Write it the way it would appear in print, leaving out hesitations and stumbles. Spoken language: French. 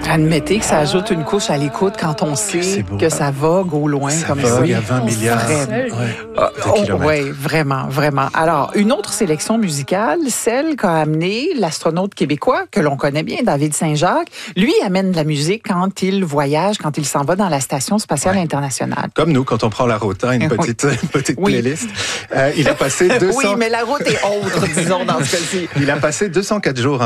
Admettez que ça ajoute une couche à l'écoute quand on sait que ça vogue au loin comme ça. Il y a 20 milliards de kilomètres. Oui, vraiment, vraiment. Alors, une autre sélection musicale, celle qu'a amené l'astronaute québécois, que l'on connaît bien, David Saint-Jacques. Lui amène de la musique quand il voyage, quand il s'en va dans la Station spatiale internationale. Comme nous, quand on prend la route, une petite playlist. Il a passé 200... Oui, mais la route est autre, disons, dans ce cas-ci. Il a passé 204 jours